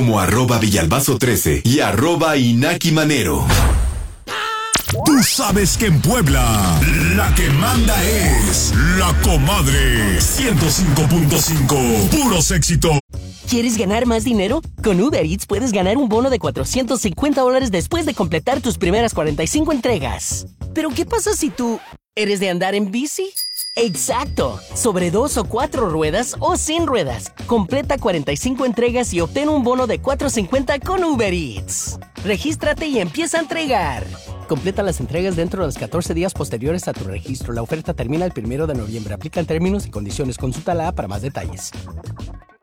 como @Villalbazo13 y @Inaki Manero. Tú sabes que en Puebla la que manda es La Comadre 105.5. Puros éxitos. ¿Quieres ganar más dinero? Con Uber Eats puedes ganar un bono de $450 después de completar tus primeras 45 entregas. ¿Pero qué pasa si tú eres de andar en bici? ¡Exacto! Sobre 2 o 4 ruedas o sin ruedas. Completa 45 entregas y obtén un bono de $450 con Uber Eats. Regístrate y empieza a entregar. Completa las entregas dentro de los 14 días posteriores a tu registro. La oferta termina el 1 de noviembre. Aplican términos y condiciones. Consulta la app para más detalles.